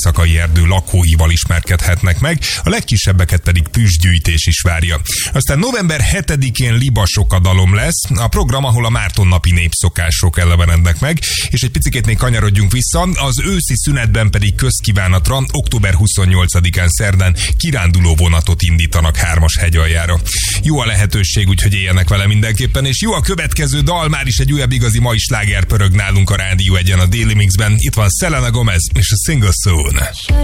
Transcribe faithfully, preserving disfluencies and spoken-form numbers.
éjszakai erdő lakóival ismerkedhetnek meg, a legkisebbeket pedig püstgyűjtés is várja. Aztán november hetedikén libasokadalom lesz, a program, ahol a Márton napi népszokások elevenednek meg, és egy picikét még kanyarodjunk vissza, az őszi szünetben pedig közkívánatra október huszonnyolcadikán szerdán kiránduló vonatot indítanak Hármas hegyaljára. Jó a lehetőség, úgyhogy éljenek vele mindenképpen, és jó a következő dal, már is egy újabb igazi mai sláger pörög nálunk a Rádió Egyen a Daily Mixben. Itt van Selena Gomez és a Single Soon.